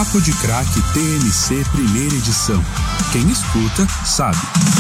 Papo de Craque TMC primeira edição. Quem escuta, sabe.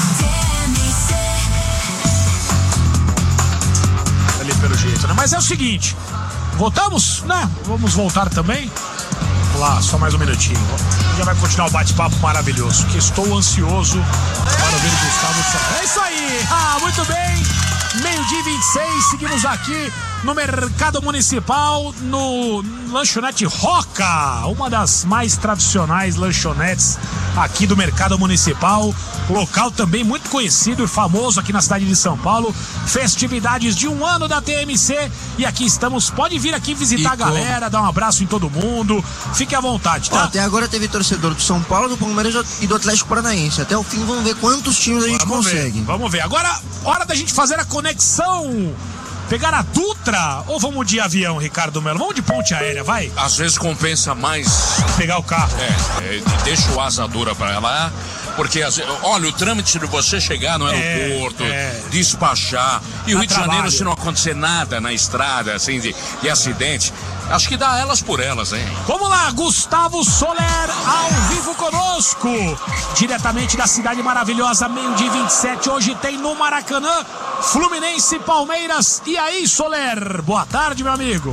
Ali pelo jeito, né? Mas é o seguinte, voltamos, né? Vamos voltar também. Vamos lá, só mais um minutinho. Já vai continuar o bate-papo maravilhoso, que estou ansioso para ver o Gustavo Soler. É isso aí! Muito bem! Meio-dia 26, seguimos aqui no Mercado Municipal, no Lanchonete Roca, uma das mais tradicionais lanchonetes aqui do Mercado Municipal, local também muito conhecido e famoso aqui na cidade de São Paulo. Festividades de 1 ano da TMC e aqui estamos, pode vir aqui visitar a galera, dar um abraço em todo mundo, fique à vontade, tá? Até agora teve torcedor do São Paulo, do Palmeiras e do Atlético Paranaense. Até o fim vamos ver quantos times a gente consegue. Vamos ver, agora hora da gente fazer a conexão, pegar a Dutra, ou vamos de avião, Ricardo Melo? Vamos de ponte aérea, vai? Às vezes compensa mais pegar o carro. Deixa o asa dura pra ela, porque olha, o trâmite de você chegar no aeroporto, despachar, e o Rio de Janeiro, se não acontecer nada na estrada, assim, de acidente, acho que dá elas por elas, hein? Vamos lá, Gustavo Soler ao vivo conosco, diretamente da cidade maravilhosa, meio-dia 27, hoje tem no Maracanã, Fluminense e Palmeiras. E aí, Soler? Boa tarde, meu amigo.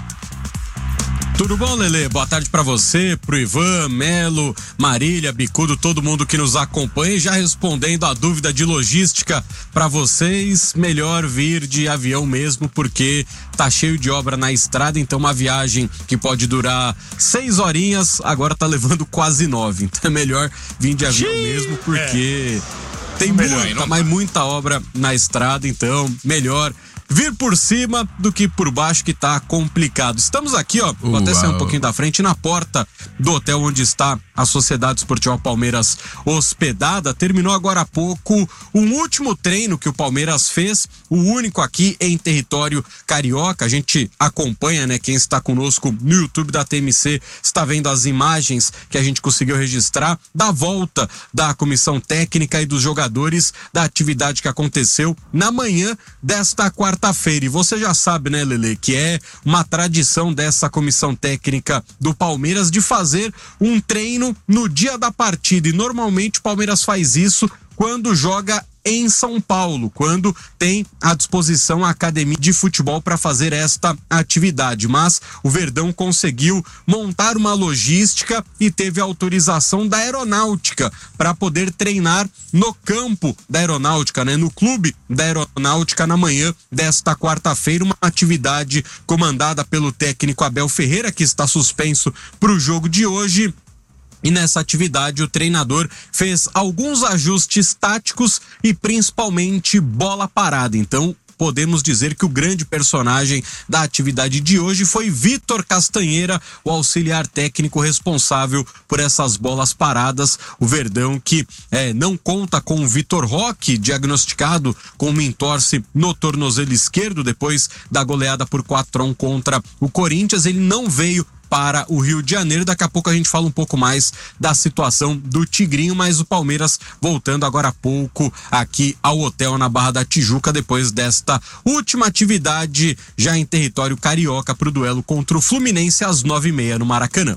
Tudo bom, Lelê? Boa tarde pra você, pro Ivan, Melo, Marília, Bicudo, todo mundo que nos acompanha. E já respondendo a dúvida de logística pra vocês, melhor vir de avião mesmo, porque tá cheio de obra na estrada, então uma viagem que pode durar 6 horinhas, agora tá levando quase 9. Então é melhor vir de avião mesmo, porque tem muita obra na estrada, então melhor vir por cima do que por baixo, que tá complicado. Estamos aqui, ó, vou até sair um pouquinho da frente, na porta do hotel onde está a Sociedade Esportiva Palmeiras hospedada. Terminou agora há pouco um último treino que o Palmeiras fez, o único aqui em território carioca. A gente acompanha, né, quem está conosco no YouTube da TMC está vendo as imagens que a gente conseguiu registrar da volta da comissão técnica e dos jogadores, da atividade que aconteceu na manhã desta quarta-feira. E você já sabe, né, Lelê, que é uma tradição dessa comissão técnica do Palmeiras de fazer um treino no dia da partida. E normalmente o Palmeiras faz isso quando joga em São Paulo, quando tem à disposição a academia de futebol para fazer esta atividade. Mas o Verdão conseguiu montar uma logística e teve autorização da Aeronáutica para poder treinar no campo da Aeronáutica, né? No clube da Aeronáutica na manhã desta quarta-feira, uma atividade comandada pelo técnico Abel Ferreira, que está suspenso para o jogo de hoje. E nessa atividade o treinador fez alguns ajustes táticos e principalmente bola parada. Então podemos dizer que o grande personagem da atividade de hoje foi Vitor Castanheira, o auxiliar técnico responsável por essas bolas paradas. O Verdão, que não conta com o Vitor Roque, diagnosticado com uma entorse no tornozelo esquerdo depois da goleada por 4-1 contra o Corinthians. Ele não veio para o Rio de Janeiro. Daqui a pouco a gente fala um pouco mais da situação do Tigrinho, mas o Palmeiras voltando agora há pouco aqui ao hotel na Barra da Tijuca, depois desta última atividade já em território carioca para o duelo contra o Fluminense às 9h30 no Maracanã.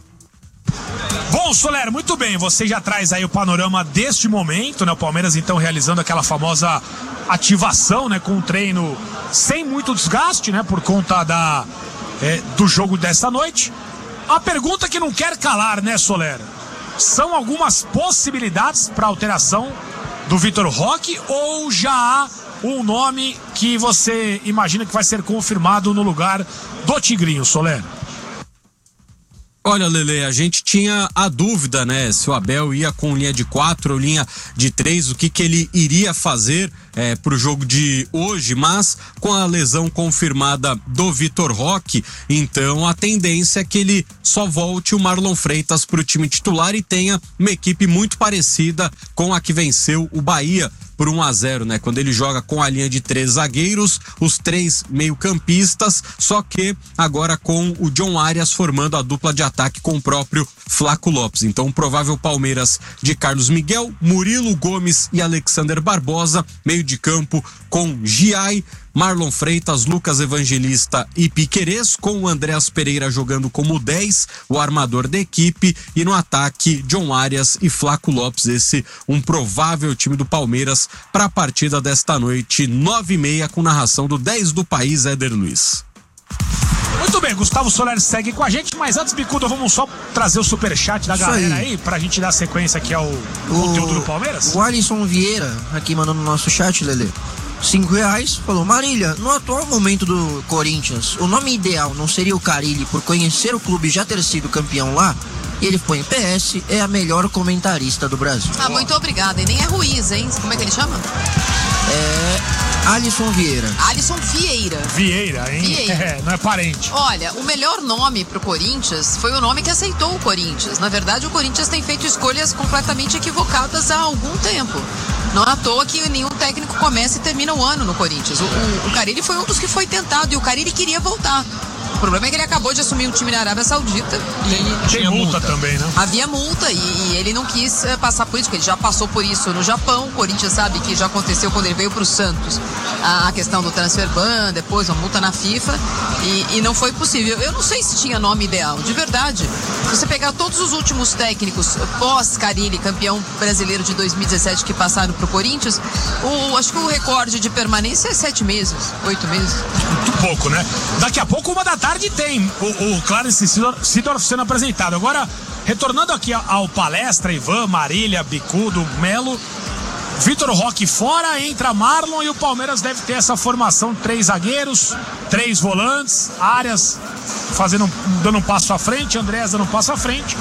Bom, Soler, muito bem, você já traz aí o panorama deste momento, né? O Palmeiras então realizando aquela famosa ativação, né? Com um treino sem muito desgaste, né? Por conta do jogo desta noite. A pergunta que não quer calar, né, Soler? São algumas possibilidades para alteração do Vitor Roque, ou já há um nome que você imagina que vai ser confirmado no lugar do Tigrinho, Soler? Olha, Lelê, a gente tinha a dúvida, né, se o Abel ia com linha de 4 ou linha de 3, o que ele iria fazer pro jogo de hoje, mas com a lesão confirmada do Vitor Roque, então a tendência é que ele só volte o Marlon Freitas pro time titular e tenha uma equipe muito parecida com a que venceu o Bahia por 1-0, né? Quando ele joga com a linha de 3 zagueiros, os 3 meio-campistas, só que agora com o John Arias formando a dupla de ataque com o próprio Flaco Lopes. Então, provável Palmeiras de Carlos Miguel, Murilo Gomes e Alexander Barbosa, meio de campo com Giai, Marlon Freitas, Lucas Evangelista e Piquerez, com o Andréas Pereira jogando como 10, o armador da equipe, e no ataque, John Arias e Flaco Lopes, esse um provável time do Palmeiras para a partida desta noite, 9h30, com narração do 10 do país, Éder Luiz. Muito bem, Gustavo Soler segue com a gente, mas antes, Bicudo, vamos só trazer o superchat da galera aí, pra gente dar sequência aqui ao conteúdo do Palmeiras. O Alisson Vieira, aqui mandando no nosso chat, Lelê, R$5, falou: Marília, no atual momento do Corinthians, o nome ideal não seria o Carille por conhecer o clube e já ter sido campeão lá? E ele põe PS, é a melhor comentarista do Brasil. Muito obrigada, e nem é Ruiz, hein? Como é que ele chama? Alisson Vieira. Alisson Vieira. Vieira, hein? Vieira. Não é parente. Olha, o melhor nome pro Corinthians foi o nome que aceitou o Corinthians. Na verdade, o Corinthians tem feito escolhas completamente equivocadas há algum tempo. Não é à toa que nenhum técnico começa e termina o ano no Corinthians. O Carille foi um dos que foi tentado e o Carille queria voltar. O problema é que ele acabou de assumir um time na Arábia Saudita. E tinha multa também, né? Havia multa e ele não quis passar por isso, porque ele já passou por isso no Japão. O Corinthians sabe que já aconteceu quando ele veio para o Santos. A questão do transfer ban, depois uma multa na FIFA, e não foi possível. Eu não sei se tinha nome ideal, de verdade. Se você pegar todos os últimos técnicos pós-Carille, campeão brasileiro de 2017, que passaram para o Corinthians, acho que o recorde de permanência é 7 meses, 8 meses. Muito pouco, né? Daqui a pouco, 1 da tarde, tem o Clarence Seedorf sendo apresentado. Agora, retornando aqui ao palestra, Ivan, Marília, Bicudo, Melo, Vitor Roque fora, entra Marlon e o Palmeiras deve ter essa formação: 3 zagueiros, 3 volantes, Arias dando um passo à frente, Andréas dando um passo à frente,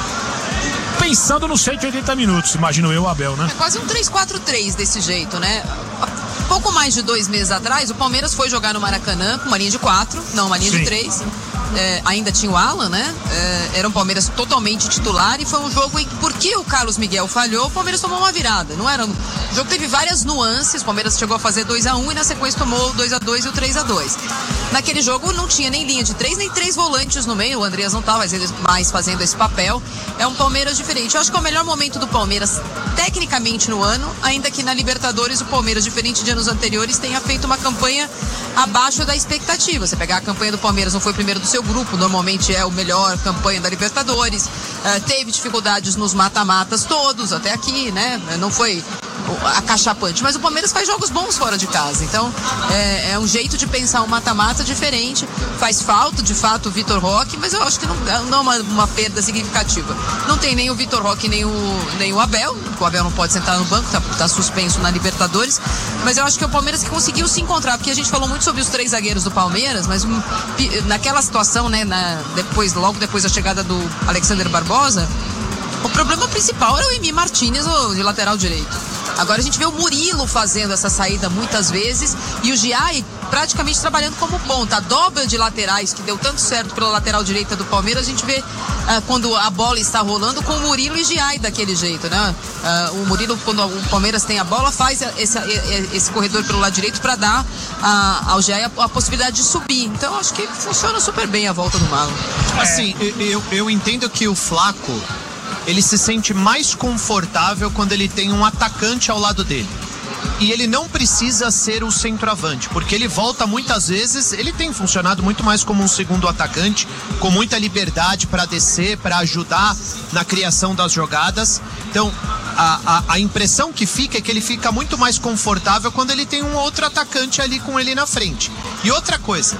pensando nos 180 minutos, imagino eu, Abel, né? É quase um 3-4-3 desse jeito, né? Pouco mais de 2 meses atrás, o Palmeiras foi jogar no Maracanã com uma linha de 4, não, uma linha de 3. Ainda tinha o Alan, né? Era um Palmeiras totalmente titular e foi um jogo em que, porque o Carlos Miguel falhou, o Palmeiras tomou uma virada. Não era, o jogo teve várias nuances, o Palmeiras chegou a fazer 2-1 e na sequência tomou o 2-2 e o 3-2. Naquele jogo não tinha nem linha de 3, nem 3 volantes no meio, o Andreas não estava mais fazendo esse papel. É um Palmeiras diferente. Eu acho que é o melhor momento do Palmeiras, tecnicamente, no ano, ainda que na Libertadores o Palmeiras, diferente de anos anteriores, tenha feito uma campanha abaixo da expectativa. Você pegar a campanha do Palmeiras, não foi o primeiro do seu grupo, normalmente é a melhor campanha da Libertadores, teve dificuldades nos mata-matas todos até aqui, né? Não foi acachapante, mas o Palmeiras faz jogos bons fora de casa, então é um jeito de pensar um mata-mata diferente. Faz falta, de fato, o Vitor Roque, mas eu acho que não é uma perda significativa. Não tem nem o Vitor Roque nem o Abel, o Abel não pode sentar no banco, tá suspenso na Libertadores, mas eu acho que é o Palmeiras que conseguiu se encontrar, porque a gente falou muito sobre os 3 zagueiros do Palmeiras, mas naquela situação, né, logo depois da chegada do Alexander Barbosa, o problema principal era o Emi Martínez, de lateral direito. Agora a gente vê o Murilo fazendo essa saída muitas vezes e o Giai praticamente trabalhando como ponta. A dobra de laterais que deu tanto certo pela lateral direita do Palmeiras, a gente vê quando a bola está rolando com o Murilo e Giai daquele jeito, né? O Murilo, quando o Palmeiras tem a bola, faz esse corredor pelo lado direito para dar ao Giai a possibilidade de subir. Então acho que funciona super bem a volta do Marlon. Assim, eu entendo que o Flaco, ele se sente mais confortável quando ele tem um atacante ao lado dele. E ele não precisa ser o centroavante, porque ele volta muitas vezes, ele tem funcionado muito mais como um segundo atacante, com muita liberdade para descer, para ajudar na criação das jogadas. Então, a impressão que fica é que ele fica muito mais confortável quando ele tem um outro atacante ali com ele na frente. E outra coisa,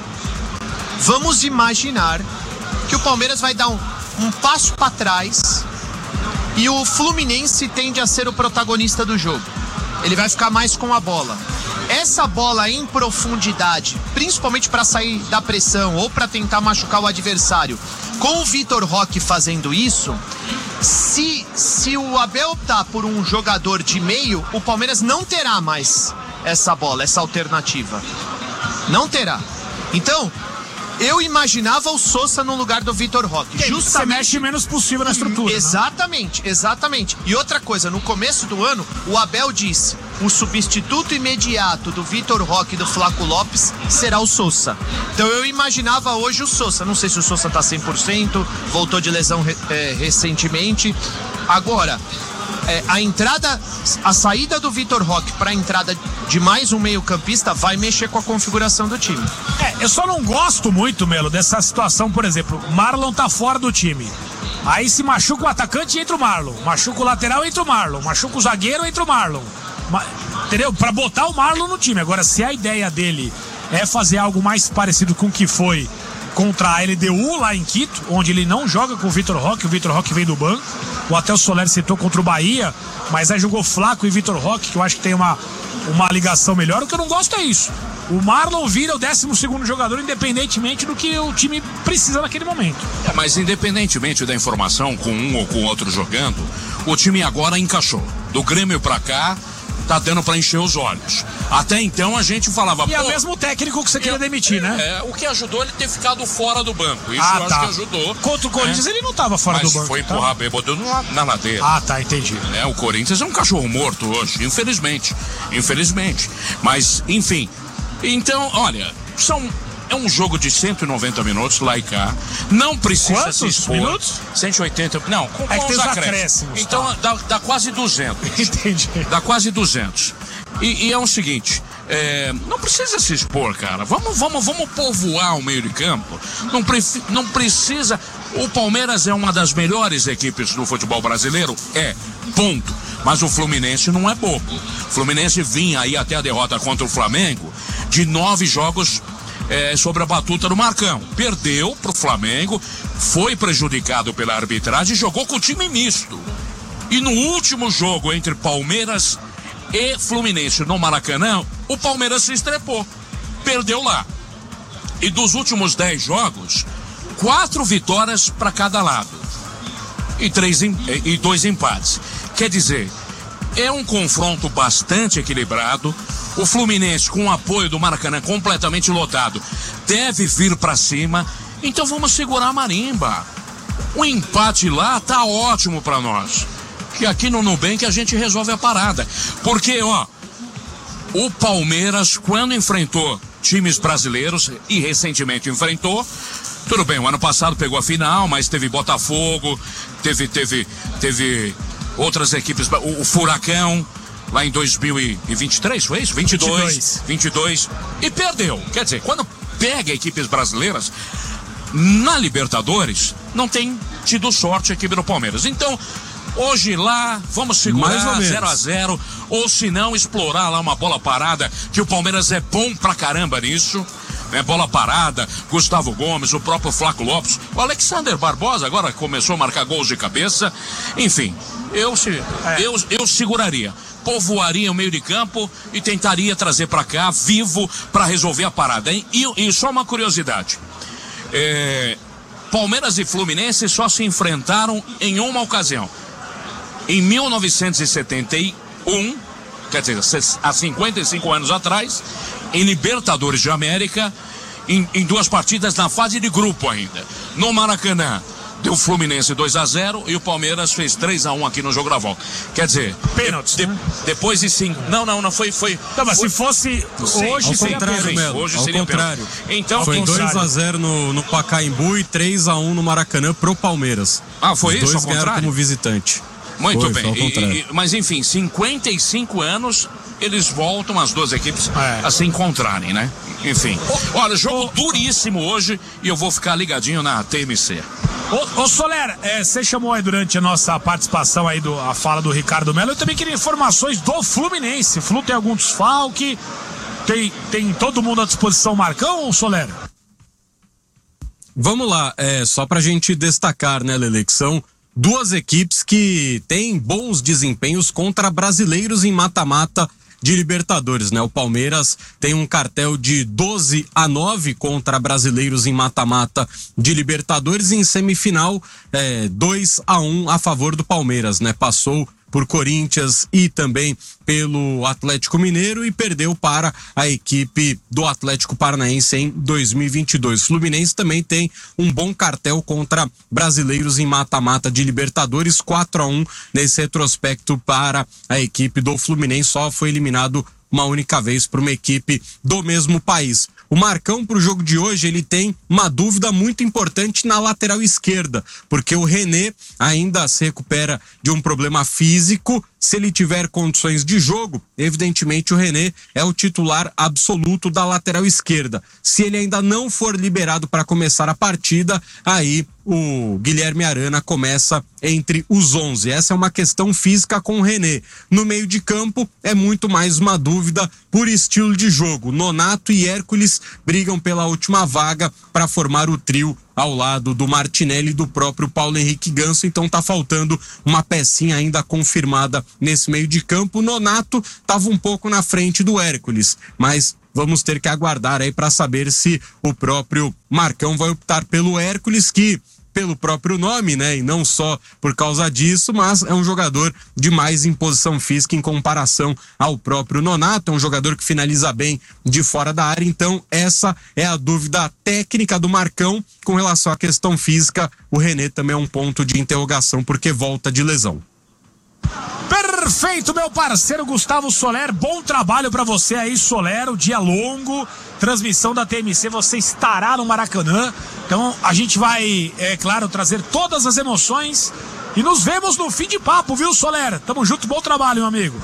vamos imaginar que o Palmeiras vai dar um passo para trás e o Fluminense tende a ser o protagonista do jogo. Ele vai ficar mais com a bola. Essa bola em profundidade, principalmente para sair da pressão ou para tentar machucar o adversário, com o Vitor Roque fazendo isso, se o Abel optar por um jogador de meio, o Palmeiras não terá mais essa bola, essa alternativa. Não terá. Então, eu imaginava o Sousa no lugar do Vitor Roque. Justamente. Você mexe menos possível na estrutura. Exatamente, né? Exatamente. E outra coisa, no começo do ano, o Abel disse: o substituto imediato do Vitor Roque e do Flaco Lopes será o Sousa. Então eu imaginava hoje o Sousa. Não sei se o Sousa tá 100%, voltou de lesão recentemente. Agora, a saída do Vitor Roque para a entrada de mais um meio-campista vai mexer com a configuração do time. Eu só não gosto muito, Melo, dessa situação, por exemplo, Marlon tá fora do time. Aí se machuca o atacante, entra o Marlon. Machuca o lateral, entra o Marlon. Machuca o zagueiro, entra o Marlon. Entendeu? Pra botar o Marlon no time. Agora, se a ideia dele é fazer algo mais parecido com o que foi contra a LDU lá em Quito, onde ele não joga com o Vitor Roque vem do banco. O Atel Soler citou contra o Bahia, mas aí jogou Flaco e Vitor Roque, que eu acho que tem uma ligação melhor. O que eu não gosto é isso. O Marlon vira o 12º jogador, independentemente do que o time precisa naquele momento. Mas independentemente da informação, com um ou com outro jogando, o time agora encaixou. Do Grêmio pra cá, tá dando pra encher os olhos. Até então a gente falava... E é o mesmo técnico que você queria demitir, né? O que ajudou ele ter ficado fora do banco. Isso eu acho que ajudou. Contra o Corinthians ele não tava fora do banco. Mas foi empurrar bêbado na ladeira. Entendi. O Corinthians é um cachorro morto hoje, infelizmente. Mas, enfim. Então, olha, é um jogo de 190 minutos lá e cá. Não precisa se expor. Minutos? 180. Não, com os acréscimos. Então dá quase 200. Entendi. Dá quase 200. E é o seguinte, não precisa se expor, cara. Vamos povoar o meio de campo. Não precisa. O Palmeiras é uma das melhores equipes do futebol brasileiro? Ponto. Mas o Fluminense não é bobo. O Fluminense vinha aí até a derrota contra o Flamengo de 9 jogos sobre a batuta do Marcão. Perdeu pro Flamengo, foi prejudicado pela arbitragem e jogou com o time misto. E no último jogo entre Palmeiras e Fluminense no Maracanã, o Palmeiras se estrepou. Perdeu lá. E dos últimos 10 jogos, 4 vitórias para cada lado. E 2 empates. Quer dizer, é um confronto bastante equilibrado. O Fluminense, com o apoio do Maracanã completamente lotado, deve vir para cima. Então vamos segurar a marimba. O empate lá tá ótimo para nós. Que aqui no Nubank a gente resolve a parada. Porque, o Palmeiras, quando enfrentou times brasileiros, e recentemente enfrentou, tudo bem, o ano passado pegou a final, mas teve Botafogo, teve outras equipes, o Furacão, lá em 2023, foi isso? 22. E perdeu. Quer dizer, quando pega equipes brasileiras, na Libertadores, não tem tido sorte a equipe do Palmeiras. Então, hoje lá, vamos segurar 0-0, ou se não, explorar lá uma bola parada, que o Palmeiras é bom pra caramba nisso. Bola parada, Gustavo Gomes, o próprio Flaco Lopes, o Alexander Barbosa agora começou a marcar gols de cabeça. Enfim, eu seguraria, povoaria o meio de campo e tentaria trazer pra cá vivo pra resolver a parada. E só uma curiosidade, Palmeiras e Fluminense só se enfrentaram em uma ocasião, em 1971, quer dizer, há 55 anos atrás, em Libertadores de América, em 2 partidas na fase de grupo ainda. No Maracanã, deu Fluminense 2-0 e o Palmeiras fez 3-1 aqui no jogo da volta. Quer dizer, pênaltis, depois de 5. Não foi. Não, mas se fosse hoje, seria pênalti. Hoje seria contrário. Então, foi 2-0 no Pacaembu e 3-1 no Maracanã pro Palmeiras. Foi isso? Os dois ganharam como visitante. Muito bem. Mas enfim, 55 anos. Eles voltam, as 2 equipes, a se encontrarem, né? Enfim. Olha, jogo duríssimo hoje e eu vou ficar ligadinho na TMC. Ô Soler, você chamou aí durante a nossa participação aí, a fala do Ricardo Melo, eu também queria informações do Fluminense. O Flu tem algum desfalque? Tem todo mundo à disposição, Marcão, ou Soler? Vamos lá, só pra gente destacar, né, Lele, que são 2 equipes que têm bons desempenhos contra brasileiros em mata-mata de Libertadores, né? O Palmeiras tem um cartel de 12-9 contra brasileiros em mata-mata de Libertadores e em semifinal 2-1 a favor do Palmeiras, né? Passou por Corinthians e também pelo Atlético Mineiro e perdeu para a equipe do Atlético Paranaense em 2022. O Fluminense também tem um bom cartel contra brasileiros em mata-mata de Libertadores, 4-1 nesse retrospecto para a equipe do Fluminense, só foi eliminado uma única vez para uma equipe do mesmo país. O Marcão, pro jogo de hoje, ele tem uma dúvida muito importante na lateral esquerda, porque o René ainda se recupera de um problema físico. Se ele tiver condições de jogo, evidentemente o René é o titular absoluto da lateral esquerda. Se ele ainda não for liberado para começar a partida, aí o Guilherme Arana começa entre os 11. Essa é uma questão física com o René. No meio de campo é muito mais uma dúvida por estilo de jogo. Nonato e Hércules brigam pela última vaga para formar o trio ao lado do Martinelli e do próprio Paulo Henrique Ganso, então tá faltando uma pecinha ainda confirmada nesse meio de campo. O Nonato tava um pouco na frente do Hércules, mas vamos ter que aguardar aí para saber se o próprio Marcão vai optar pelo Hércules, que pelo próprio nome, né, e não só por causa disso, mas é um jogador de mais imposição física em comparação ao próprio Nonato, é um jogador que finaliza bem de fora da área. Então essa é a dúvida técnica do Marcão. Com relação à questão física, o René também é um ponto de interrogação porque volta de lesão. Perfeito, meu parceiro Gustavo Soler, bom trabalho pra você aí, Soler, o dia longo, transmissão da TMC, você estará no Maracanã, então a gente vai, é claro, trazer todas as emoções e nos vemos no fim de papo, viu, Soler? Tamo junto, bom trabalho, meu amigo.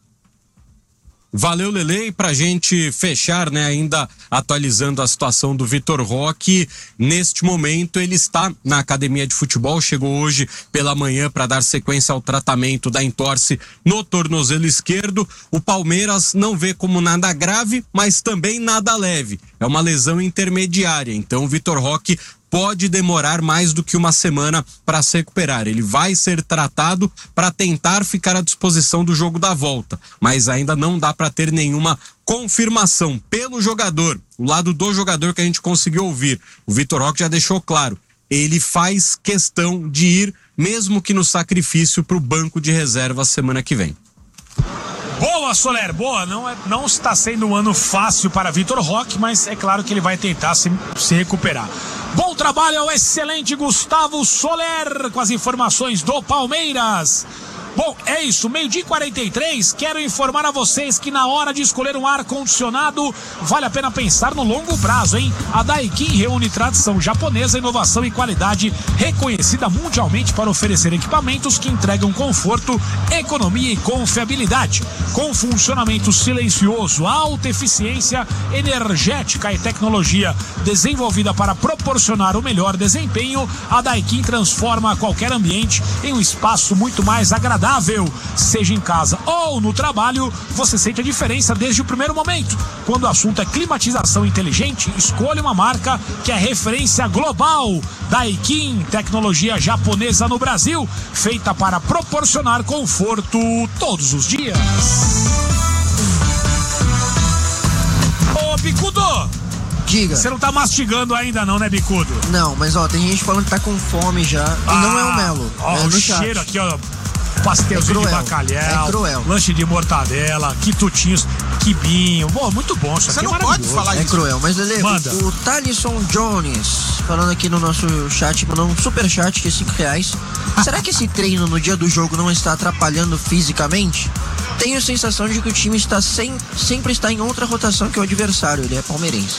Valeu, Lele, e pra gente fechar, né, ainda atualizando a situação do Vitor Roque, neste momento ele está na academia de futebol, chegou hoje pela manhã para dar sequência ao tratamento da entorse no tornozelo esquerdo. O Palmeiras não vê como nada grave, mas também nada leve, é uma lesão intermediária, então o Vitor Roque pode demorar mais do que uma semana para se recuperar. Ele vai ser tratado para tentar ficar à disposição do jogo da volta, mas ainda não dá para ter nenhuma confirmação pelo jogador. O lado do jogador que a gente conseguiu ouvir, o Vitor Roque já deixou claro, ele faz questão de ir, mesmo que no sacrifício, para o banco de reserva semana que vem. Boa, Soler, boa. Não está sendo um ano fácil para Vitor Roque, mas é claro que ele vai tentar se recuperar. Bom trabalho ao excelente Gustavo Soler com as informações do Palmeiras. Bom, é isso, 12:43, quero informar a vocês que na hora de escolher um ar-condicionado, vale a pena pensar no longo prazo, hein? A Daikin reúne tradição japonesa, inovação e qualidade reconhecida mundialmente para oferecer equipamentos que entregam conforto, economia e confiabilidade. Com funcionamento silencioso, alta eficiência energética e tecnologia desenvolvida para proporcionar o melhor desempenho, a Daikin transforma qualquer ambiente em um espaço muito mais agradável. Seja em casa ou no trabalho, você sente a diferença desde o primeiro momento. Quando o assunto é climatização inteligente, escolha uma marca que é referência global. Daikin, tecnologia japonesa no Brasil, feita para proporcionar conforto todos os dias. Ô, Bicudo! Diga. Você não tá mastigando ainda não, né, Bicudo? Não, mas ó, tem gente falando que tá com fome já, e não é o Melo. Ó, o cheiro aqui, ó. Pastelzinho de bacalhau, lanche de mortadela, quitutinhos, quibinho. Bom, muito bom. Isso você aqui não pode falar isso. É cruel, mas Lelê, o Thalisson Jones, falando aqui no nosso chat, mandou um super chat de R$5. Será que esse treino no dia do jogo não está atrapalhando fisicamente? Tenho a sensação de que o time está sempre está em outra rotação que o adversário, ele é palmeirense.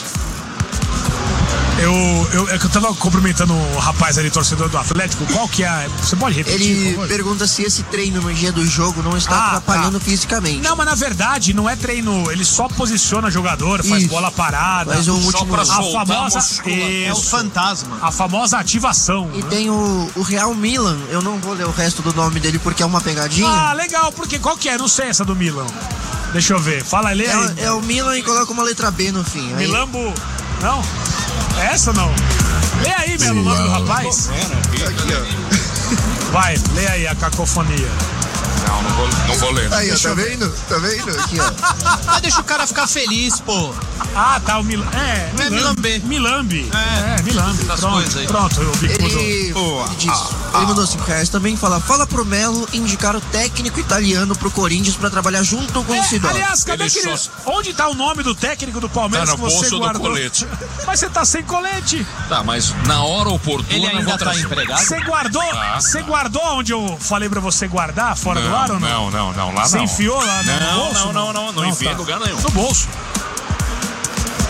Eu tava cumprimentando o rapaz ali, torcedor do Atlético. Qual que é? Você pode repetir? Ele pergunta se esse treino no dia do jogo não está atrapalhando fisicamente. Não, mas na verdade não é treino. Ele só posiciona jogador, faz bola parada. Faz um só pra soltar a famosa é o fantasma. A famosa ativação. E tem o Real Milan. Eu não vou ler o resto do nome dele porque é uma pegadinha. Ah, legal. Porque qual que é? Não sei essa do Milan. Deixa eu ver. Fala, lê aí. É o Milan e coloca uma letra B no fim. Milambo. Não? Essa não? Lê aí, Melo, o nome do rapaz. Aqui, ó. Vai, lê aí a cacofonia. Não vou ler. Aí, ó, tá vendo? Tá vendo? Aqui, ó. Deixa o cara ficar feliz, pô. Ah, tá, o Milan. Não é Milambe. Milambe. Milambe. Pronto, o bico mudou. Ele mandou R$5 também, fala pro Melo indicar o técnico italiano pro Corinthians pra trabalhar junto com o Sidó. Aliás, cadê aquele... Onde tá o nome do técnico do Palmeiras que você guardou? Tá no bolso do colete. Mas você tá sem colete. Tá, mas na hora oportuna... Ele ainda tá empregado? Você guardou onde eu falei pra você guardar, fora do ar ou não? Não, lá não. Você enfiou lá no bolso? Não enfiei em lugar nenhum. No bolso.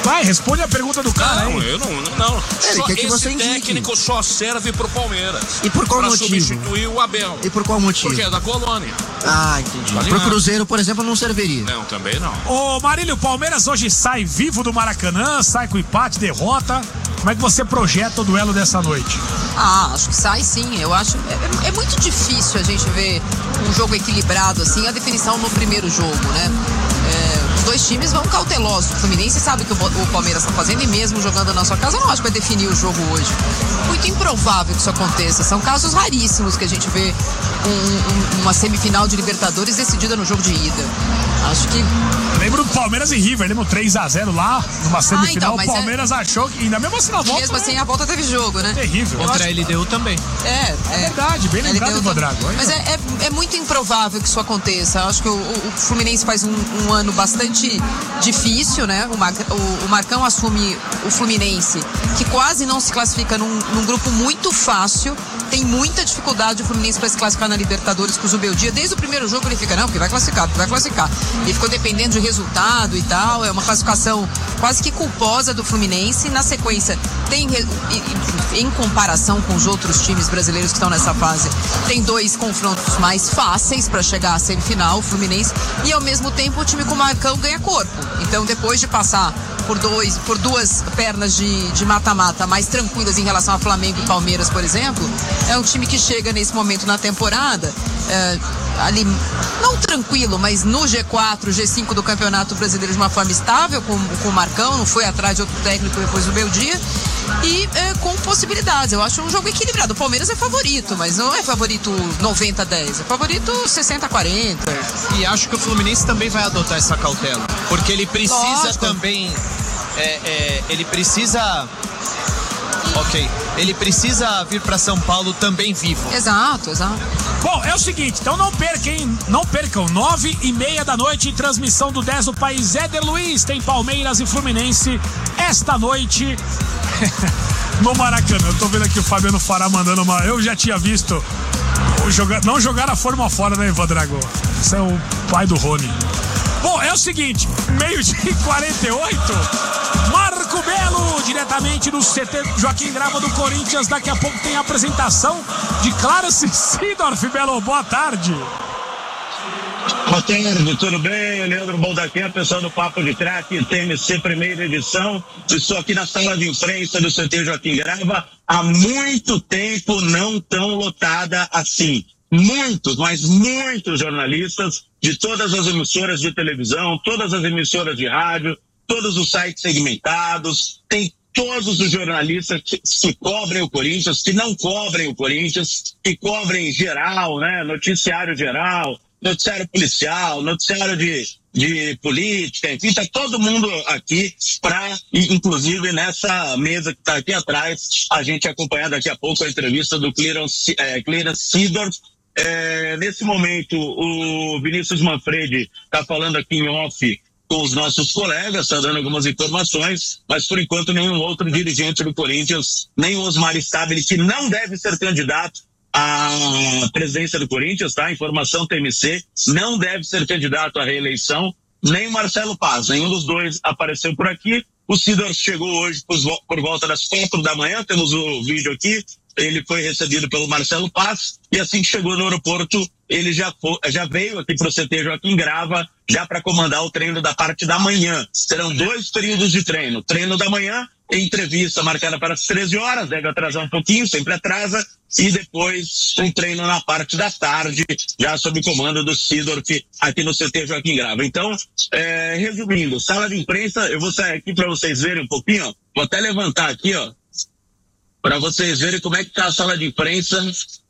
Vai, responde a pergunta do cara aí. Eu não. Esse técnico só serve pro Palmeiras. E por qual motivo? Pra substituir o Abel. E por qual motivo? Porque é da Colônia. Ah, entendi. Pro Cruzeiro, por exemplo, não serviria. Não, também não. Ô, Marílio, o Palmeiras hoje sai vivo do Maracanã, sai com empate, derrota. Como é que você projeta o duelo dessa noite? Acho que sai sim. Eu acho. É muito difícil a gente ver um jogo equilibrado assim, a definição no primeiro jogo, né? Os dois times vão cautelosos. O Fluminense sabe o que o Palmeiras está fazendo e mesmo jogando na sua casa, eu não acho que vai definir o jogo hoje. Muito improvável que isso aconteça. São casos raríssimos que a gente vê uma semifinal de Libertadores decidida no jogo de ida. Acho que... Lembro do Palmeiras e River, lembro 3-0 lá, numa semifinal, então, o Palmeiras achou que ainda mesmo assim na volta... Mesmo assim, a volta teve jogo, né? Terrível. Contra a LDU também. É verdade, bem lembrado do Drago. Mas é muito improvável que isso aconteça. Acho que o Fluminense faz um ano bastante difícil, né? O Marcão assume o Fluminense, que quase não se classifica num grupo muito fácil. Tem muita dificuldade o Fluminense para se classificar na Libertadores com o Zubeldia. Desde o primeiro jogo ele fica, não, porque vai classificar. Ele ficou dependendo de resultado e tal. É uma classificação quase que culposa do Fluminense. Na sequência, em comparação com os outros times brasileiros que estão nessa fase, tem 2 confrontos mais fáceis para chegar à semifinal, o Fluminense, e ao mesmo tempo o time com o Marcão ganha corpo. Então, depois de passar por duas pernas de mata-mata mais tranquilas em relação a Flamengo e Palmeiras, por exemplo, é um time que chega nesse momento na temporada ali, não tranquilo, mas no G4, G5 do Campeonato Brasileiro de uma forma estável, com o Marcão, não foi atrás de outro técnico depois do meio dia, e com possibilidades. Eu acho um jogo equilibrado. O Palmeiras é favorito, mas não é favorito 90-10, é favorito 60-40. E acho que o Fluminense também vai adotar essa cautela, porque ele precisa também... ele precisa vir para São Paulo também vivo. Exato. Bom, é o seguinte, então não percam 9h30 da noite, transmissão do 10 do País. Éder Luiz, tem Palmeiras e Fluminense esta noite no Maracanã. Eu tô vendo aqui o Fabiano Fará mandando uma... Eu já tinha visto não jogar a forma fora, né, Ivan Drago? Esse é o pai do Rony. Bom, é o seguinte, 12h48, Marco Belo, diretamente do CT Joaquim Grava do Corinthians. Daqui a pouco tem a apresentação de Clarence Seedorf. Belo, boa tarde. Boa tarde, tudo bem? Leandro Baldaquim, pessoal do Papo de Craque, TMC primeira edição. Estou aqui na sala de imprensa do CT Joaquim Grava. Há muito tempo não tão lotada assim. Mas muitos jornalistas de todas as emissoras de televisão, todas as emissoras de rádio, todos os sites segmentados, tem todos os jornalistas que cobrem o Corinthians, que não cobrem o Corinthians, que cobrem geral, né? Noticiário geral, noticiário policial, noticiário de política, enfim, tá todo mundo aqui inclusive nessa mesa que está aqui atrás, a gente acompanhar daqui a pouco a entrevista do Clarence Seedorf. Nesse momento, o Vinícius Manfredi está falando aqui em off com os nossos colegas, está dando algumas informações, mas por enquanto nenhum outro dirigente do Corinthians, nem o Osmar Stabile, que não deve ser candidato à presidência do Corinthians, tá? Informação TMC, não deve ser candidato à reeleição, nem o Marcelo Paz, nenhum dos dois apareceu por aqui. O Seedorf chegou hoje por volta das 4 da manhã, temos o vídeo aqui. Ele foi recebido pelo Marcelo Paz e assim que chegou no aeroporto, ele já veio aqui para o CT Joaquim Grava, já para comandar o treino da parte da manhã. Serão 2 períodos de treino. Treino da manhã, entrevista marcada para as 13 horas, deve atrasar um pouquinho, sempre atrasa, e depois um treino na parte da tarde, já sob comando do Seedorf aqui no CT Joaquim Grava. Então, resumindo, sala de imprensa, eu vou sair aqui para vocês verem um pouquinho, ó. Vou até levantar aqui, ó, para vocês verem como é que tá a sala de imprensa.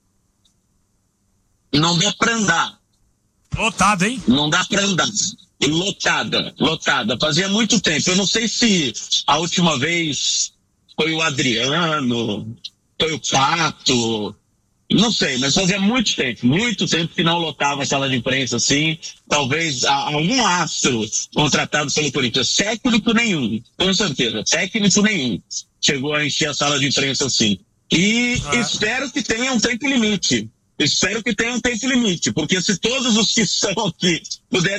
Não dá para andar. Lotada, hein? Não dá para andar. Lotada. Fazia muito tempo. Eu não sei se a última vez foi o Adriano, foi o Pato, não sei, mas fazia muito tempo que não lotava a sala de imprensa assim. Talvez algum astro contratado pelo Corinthians. Técnico nenhum, com certeza. Técnico nenhum chegou a encher a sala de imprensa assim. E espero que tenha um tempo limite. Porque se todos os que estão aqui puderem